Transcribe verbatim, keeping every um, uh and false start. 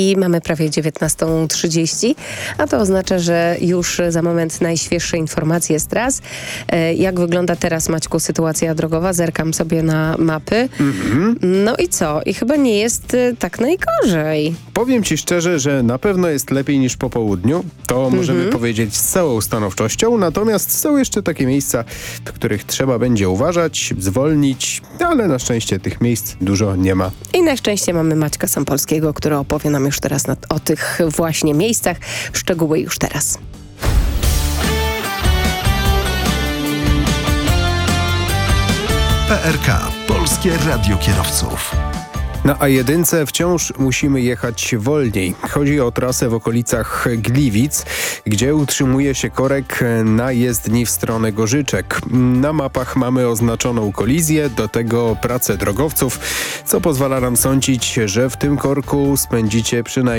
i mamy prawie dziewiętnastą trzydzieści, a to oznacza, że już za moment najświeższe informacje z tras. Jak wygląda teraz, Maćku, sytuacja drogowa? Zerkam sobie na mapy. Mm-hmm. No i co? I chyba nie jest tak najgorzej. Powiem ci szczerze, że na pewno jest lepiej niż po południu. To możemy mm-hmm. powiedzieć z całą stanowczością. Natomiast są jeszcze takie miejsca, w których trzeba będzie uważać, zwolnić, ale na szczęście tych miejsc dużo nie ma. I na szczęście mamy Maćka Sampolskiego, który opowie nam już teraz na, o tych właśnie miejscach. Szczegóły już teraz. P R K. Polskie Radio Kierowców. Na A jeden wciąż musimy jechać wolniej. Chodzi o trasę w okolicach Gliwic, gdzie utrzymuje się korek na jezdni w stronę Gorzyczek. Na mapach mamy oznaczoną kolizję, do tego pracę drogowców, co pozwala nam sądzić, że w tym korku spędzicie przynajmniej